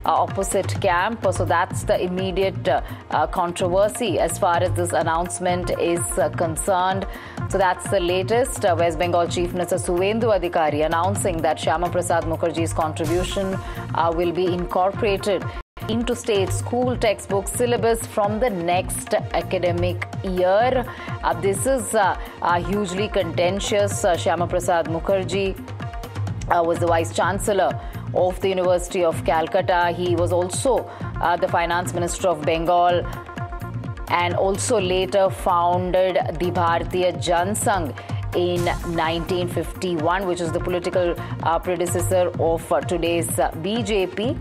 opposite camp. So that's the immediate controversy as far as this announcement is concerned. So that's the latest. West Bengal Chief Minister Suvendu Adhikari announcing that Shyama Prasad Mukherjee's contribution will be incorporated into state school textbook syllabus from the next academic year. This is hugely contentious. Shyama Prasad Mukherjee was the Vice Chancellor of the University of Calcutta. He was also the Finance Minister of Bengal and also later founded the Bharatiya Jansangh in 1951, which is the political predecessor of today's BJP.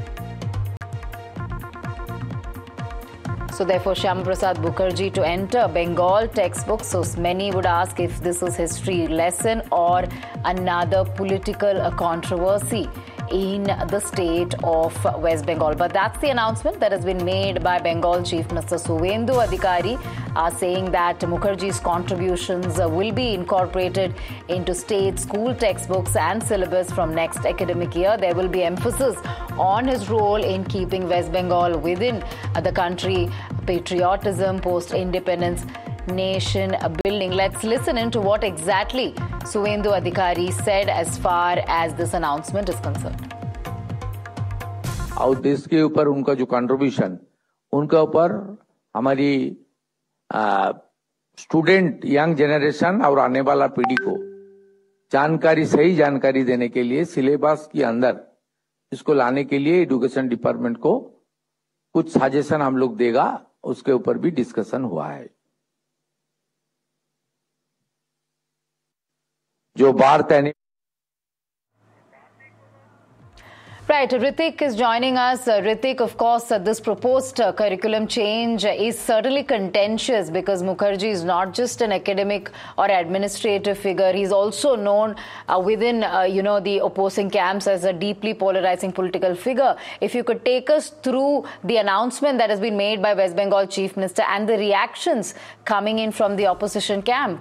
So therefore, Shyama Prasad Mukherjee to enter Bengal textbooks. So many would ask if this is history lesson or another political controversy in the state of West Bengal. But that's the announcement that has been made by Bengal Chief Minister Suvendu Adhikari, saying that Mukherjee's contributions will be incorporated into state school textbooks and syllabus from next academic year. There will be emphasis on his role in keeping West Bengal within the country, patriotism, post-independence, nation building. Let's listen into what exactly Suvendu Adhikari said as far as this announcement is concerned. और देश के ऊपर उनका जो contribution, उनका ऊपर हमारी student, young generation और आने वाला पीढ़ी को जानकारी, सही जानकारी देने के लिए सिलेबस के अंदर इसको लाने के लिए एजुकेशन डिपार्टमेंट को कुछ सजेशन हम लोग देगा, उसके ऊपर भी डिस्कशन हुआ है. जो बात है. Right, Ritik is joining us. Ritik, of course, this proposed curriculum change is certainly contentious because Mukherjee is not just an academic or administrative figure. He's also known within, the opposing camps as a deeply polarizing political figure. If you could take us through the announcement that has been made by West Bengal Chief Minister and the reactions coming in from the opposition camp.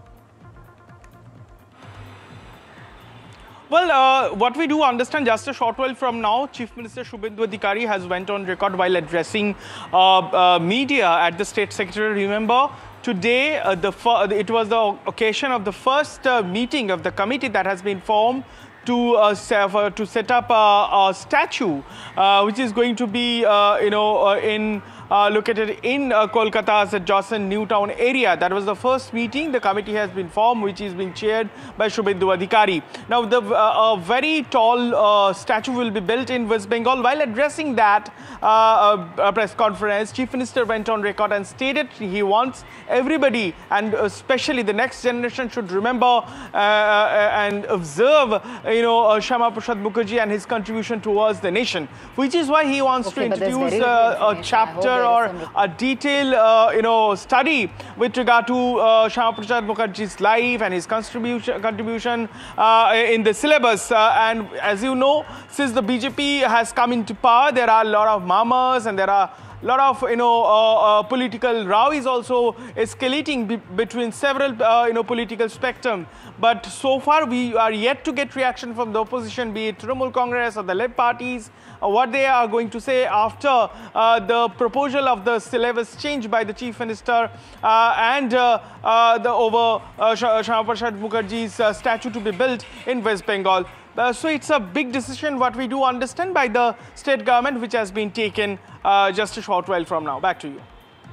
Well, what we do understand, just a short while from now, Chief Minister Suvendu Adhikari has went on record while addressing media at the State Secretary. Remember, today it was the occasion of the first meeting of the committee that has been formed to set up a statue, which is going to be, located in Kolkata's Josson New Town area. That was the first meeting. The committee has been formed, which is being chaired by Suvendu Adhikari. Now, a very tall statue will be built in West Bengal. While addressing that press conference, Chief Minister went on record and stated he wants everybody, and especially the next generation, should remember and observe, Shyama Prasad Mukherjee and his contribution towards the nation, which is why he wants to introduce a chapter or a detailed, study with regard to Shyama Prasad Mukherjee's life and his contribution in the syllabus. And as you know, since the BJP has come into power, there are a lot of murmurs and there are a lot of, political row is also escalating between several, political spectrum. But so far, we are yet to get reaction from the opposition, be it Trinamool Congress or the led parties, what they are going to say after the proposal of the syllabus change by the Chief Minister and the Shyama Prasad Mukherjee's statue to be built in West Bengal. So it's a big decision, what we do understand, by the state government, which has been taken just a short while from now. Back to you.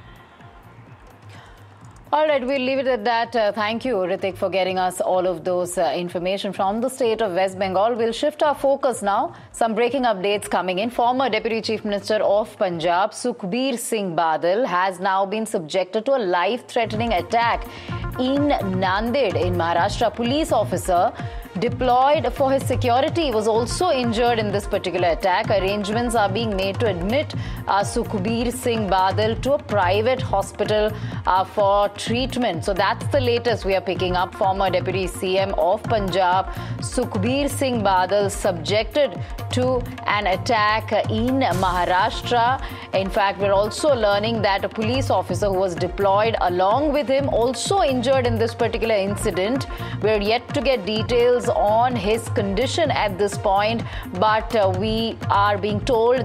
All right, we'll leave it at that. Thank you, Ritik, for getting us all of those information from the state of West Bengal. We'll shift our focus now. Some breaking updates coming in. Former Deputy Chief Minister of Punjab, Sukhbir Singh Badal, has now been subjected to a life-threatening attack in Nanded in Maharashtra. Police officer deployed for his security was also injured in this particular attack. Arrangements are being made to admit Sukhbir Singh Badal to a private hospital for treatment. So that's the latest we are picking up. Former Deputy CM of Punjab, Sukhbir Singh Badal, subjected to an attack in Maharashtra. In fact, we're also learning that a police officer who was deployed along with him also injured in this particular incident. We're yet to get details details on his condition at this point, but we are being told